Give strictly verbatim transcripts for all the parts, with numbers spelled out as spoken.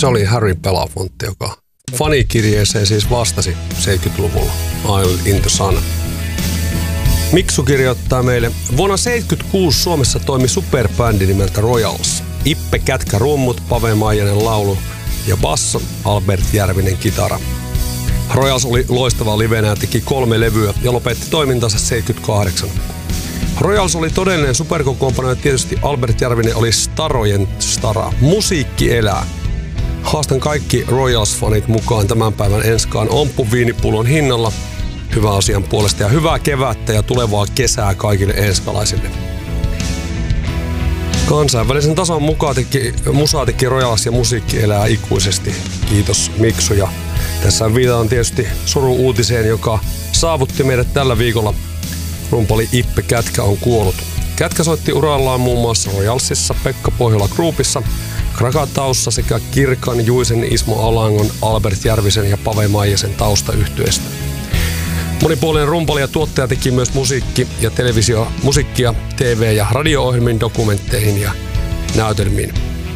Se oli Harry Belafonte, joka fanikirjeeseen siis vastasi seitsemänkymmentäluvulla Island in the Sun. Miksu kirjoittaa meille, vuonna seitsemänkymmentäkuusi Suomessa toimi superbändi nimeltä Royals. Ippe Kätkä rummut, Pave Maijanen laulu ja basso, Albert Järvinen kitara. Royals oli loistava livenä ja teki kolme levyä ja lopetti toimintansa seitsemänkymmentäkahdeksan. Royals oli todellinen superkokoonpano ja tietysti Albert Järvinen oli starojen stara. Musiikki elää. Haastan kaikki Royals-fanit mukaan tämän päivän Enskaan Omppu viinipullon hinnalla hyvän asian puolesta ja hyvää kevättä ja tulevaa kesää kaikille enskalaisille. Kansainvälisen tason mukaan teki, musaa teki Royals ja musiikki elää ikuisesti. Kiitos Miksu. Ja tässä viitataan tietysti suru-uutiseen, joka saavutti meidät tällä viikolla. Rumpali Ippe Kätkä on kuollut. Kätkä soitti urallaan muun muassa Royalsissa, Pekka Pohjola Groupissa, Krakataussa sekä Kirkan, Juisen, Ismo Alangon, Albert Järvisen ja Pave Maijasen taustayhtyeestä. Monipuolinen rumpali ja tuottaja teki myös musiikki- ja televisio, musiikkia, T V- ja radio-ohjelmiin, dokumentteihin ja näytelmiin.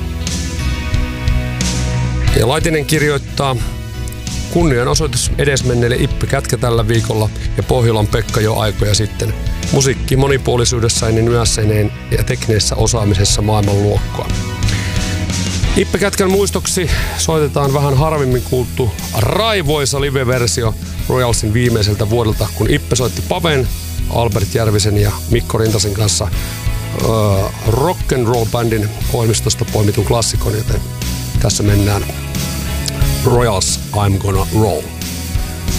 Ja Laitinen kirjoittaa, kunnianosoitus edesmenneelle Ippe Kätkä tällä viikolla ja Pohjolan Pekka jo aikoja sitten. Musiikki monipuolisuudessaan ja nyanssineen ja teknisessä osaamisessa maailmanluokkaa. Ippe Kätkän muistoksi soitetaan vähän harvemmin kuultu raivoisa live-versio Royalsin viimeiseltä vuodelta, kun Ippe soitti Paven, Albert Järvisen ja Mikko Rintasen kanssa uh, rock and roll bandin ohjelmistosta poimitun klassikon, joten tässä mennään Royals I'm Gonna Roll.